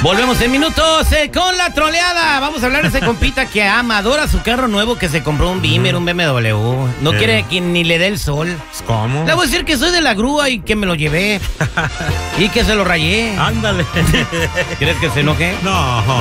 Volvemos en minutos con la troleada. Vamos a hablar de ese compita que ama, adora su carro nuevo, que se compró un Beamer, un BMW. No quiere que ni le dé el sol. ¿Cómo? Le voy a decir que soy de la grúa y que me lo llevé. Y que se lo rayé. Ándale. ¿Quieres que se enoje? No.